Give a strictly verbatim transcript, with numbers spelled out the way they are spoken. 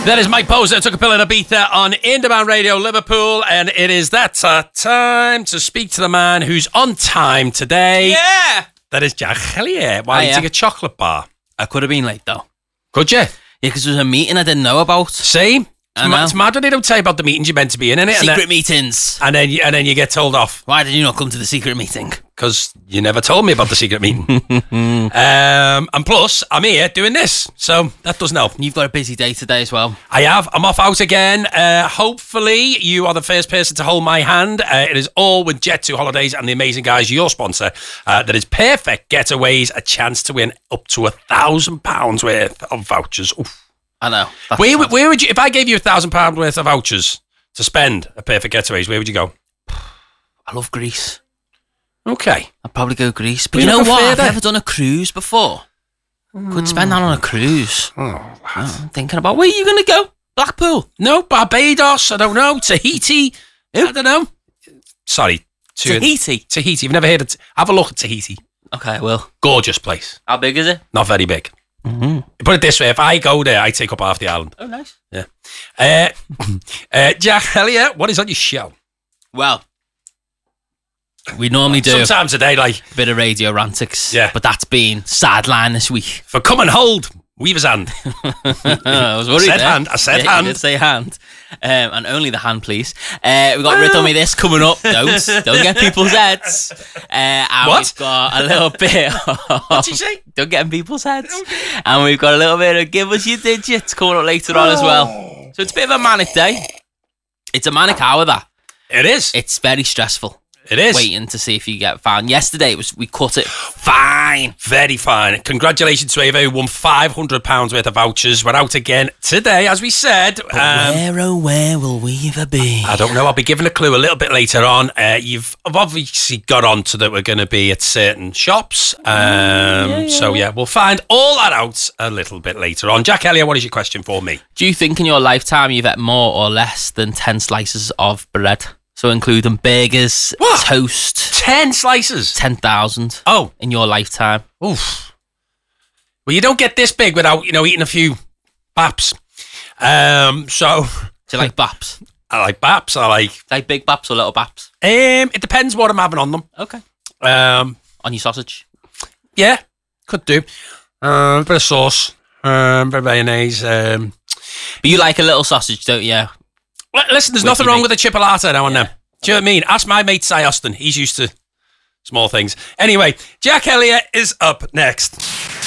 That is Mike Poser, took a pill in Ibiza on In Demand Radio Liverpool, and it is that uh, time to speak to the man who's on time today. Yeah! That is Jack Hellier, while Hiya. eating a chocolate bar. I could have been late though. Could you? Yeah, because there was a meeting I didn't know about. See? It's, I ma- know. it's mad when they don't tell you about the meetings you're meant to be in, innit? Secret and then, meetings. and then you, and then you get told off Why did you not come to the secret meeting? because you never told me about the secret meeting. um, and plus, I'm here doing this, so that doesn't help. You've got a busy day today as well. I have. I'm off out again. Uh, hopefully, you are the first person to hold my hand. Uh, it is all with Jet two Holidays and the amazing guys, your sponsor. Uh, that is Perfect Getaways, a chance to win up to a thousand pounds worth of vouchers. Oof. I know. That's Where, sad. where would you, if I gave you a thousand pound worth of vouchers to spend at Perfect Getaways, where would you go? I love Greece. Okay. I'd probably go Greece. But Would you you know go what? I've further? never done a cruise before. Could spend that on a cruise. Oh, lad. I'm thinking about where are you going to go? Blackpool. No, Barbados. I don't know. Tahiti. I don't know. Sorry. to- Tahiti. Tahiti. You've never heard of it? Have a look at Tahiti. Okay, well. Gorgeous place. How big is it? Not very big. Mm-hmm. Put it this way, if I go there, I take up half the island. Oh, nice. Yeah. Uh, uh, Jack Hellier, what is on your show? Well, we normally do Sometimes a day, like, a bit of radio rantics. Yeah. But that's been sideline this week. for come and hold, Weaver's hand. I was worried said there. hand, I said Yeah, hand. You did say hand. Um, and only the hand, please. Uh, we've got Riddle Me This coming up. Don't, don't get people's heads. Uh, and What? we've got a little bit of... What'd you say? Don't get in people's heads. And we've got a little bit of Give Us Your Digits coming up later on as well. So it's a bit of a manic day. It's a manic hour, that. It is. It's very stressful. It is. Waiting to see if you get found. Yesterday, it was we cut it fine. Very fine. Congratulations to Ava, who won five hundred pounds worth of vouchers. We're out again today, as we said. Um, Where, oh, where will we ever be? I don't know. I'll be giving a clue a little bit later on. Uh, you've obviously got on to that we're going to be at certain shops. Um, yeah, yeah, so, yeah, we'll find all that out a little bit later on. Jack Hellier, what is your question for me? Do you think in your lifetime you've ate more or less than ten slices of bread? So including burgers, What? toast, Ten slices. ten thousand Oh, in your lifetime. oof. Well, you don't get this big without, you know, eating a few baps. Um, so, Do you like baps? I like baps. I like... Like big baps or little baps? Um, it depends what I'm having on them. Okay. Um, On your sausage? yeah, could do. Um, a bit of sauce. Um, bit of mayonnaise. Um, But you like a little sausage, don't you? L- Listen, there's With nothing your wrong mate. with a chipolata now and then. Do you know what I mean? Ask my mate Si Austin. He's used to small things. Anyway, Jack Hellier is up next.